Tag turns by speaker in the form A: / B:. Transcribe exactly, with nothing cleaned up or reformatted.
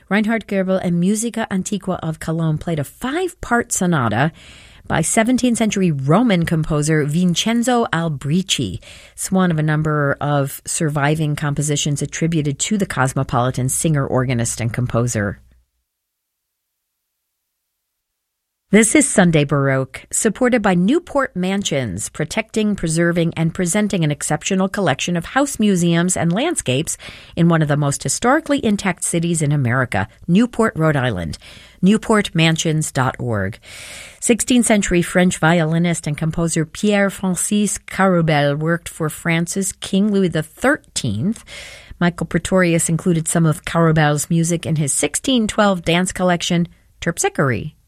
A: Reinhard Goebel and Musica Antiqua of Cologne played a five-part sonata by seventeenth century Roman composer Vincenzo Albrici. It's one of a number of surviving compositions attributed to the cosmopolitan singer, organist, and composer. This is Sunday Baroque, supported by Newport Mansions, protecting, preserving, and presenting an exceptional collection of house museums and landscapes in one of the most historically intact cities in America, Newport, Rhode Island. newport mansions dot org. sixteenth century French violinist and composer Pierre-Francis Caroubel worked for France's King Louis the thirteenth. Michael Pretorius included some of Caroubel's music in his sixteen twelve dance collection, Terpsichore.